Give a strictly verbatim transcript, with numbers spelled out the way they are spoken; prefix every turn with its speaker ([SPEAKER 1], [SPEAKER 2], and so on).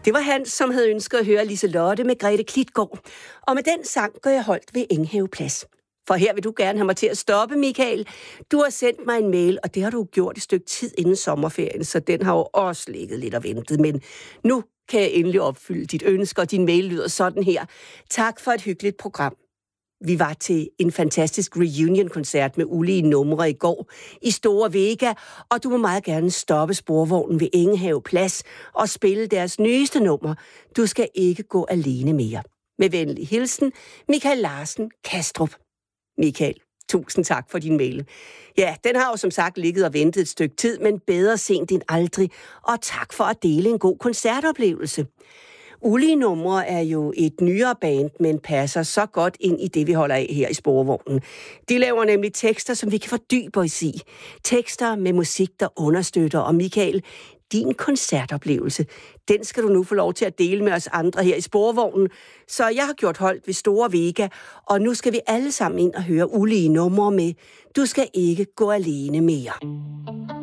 [SPEAKER 1] Det var Hans, som havde ønsket at høre Liselotte med Grete Klitgaard. Og med den sang går jeg holdt ved Enghave Plads. For her vil du gerne have mig til at stoppe, Michael. Du har sendt mig en mail, og det har du gjort et stykke tid inden sommerferien, så den har jo også ligget lidt og ventet. Men nu kan jeg endelig opfylde dit ønske, og din mail lyder sådan her. Tak for et hyggeligt program. Vi var til en fantastisk reunion-koncert med ulige numre i går i Store Vega, og du må meget gerne stoppe sporvognen ved Enghave Plads og spille deres nyeste nummer. Du skal ikke gå alene mere. Med venlig hilsen, Michael Larsen Kastrup. Michael, tusind tak for din mail. Ja, den har jo som sagt ligget og ventet et stykke tid, men bedre sent end aldrig. Og tak for at dele en god koncertoplevelse. Ulige numre er jo et nyere band, men passer så godt ind i det, vi holder af her i sporvognen. De laver nemlig tekster, som vi kan fordybe os i. Tekster med musik, der understøtter. Og Michael, din koncertoplevelse, den skal du nu få lov til at dele med os andre her i sporvognen. Så jeg har gjort holdt ved Store Vega, og nu skal vi alle sammen ind og høre ulige numre med Du skal ikke gå alene mere.